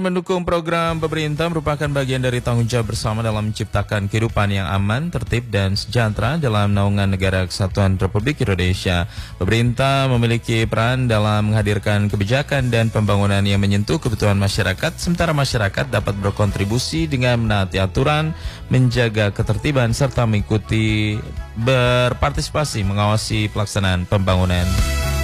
Mendukung program pemerintah merupakan bagian dari tanggung jawab bersama dalam menciptakan kehidupan yang aman, tertib, dan sejahtera dalam naungan negara kesatuan Republik Indonesia. Pemerintah memiliki peran dalam menghadirkan kebijakan dan pembangunan yang menyentuh kebutuhan masyarakat, sementara masyarakat dapat berkontribusi dengan menaati aturan, menjaga ketertiban, serta mengikuti berpartisipasi mengawasi pelaksanaan pembangunan.